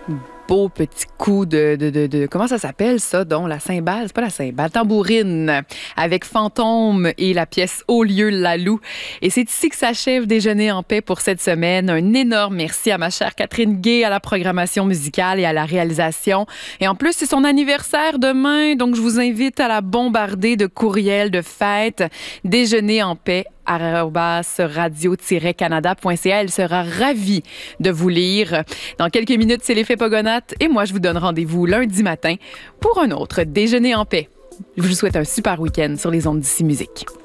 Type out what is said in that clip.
Beau petit coup de comment ça s'appelle ça, donc la cymbale, c'est pas la cymbale, tambourine, avec Fantôme et la pièce Au lieu Lalou. Et c'est ici que s'achève Déjeuner en paix pour cette semaine. Un énorme merci à ma chère Catherine Gay à la programmation musicale et à la réalisation. Et en plus, c'est son anniversaire demain, donc je vous invite à la bombarder de courriels de fête. Déjeuner en paix @radio-canada.ca. Elle sera ravie de vous lire. Dans quelques minutes, c'est l'effet Pogonate et moi, je vous donne rendez-vous lundi matin pour un autre Déjeuner en paix. Je vous souhaite un super week-end sur les ondes d'ici Musique.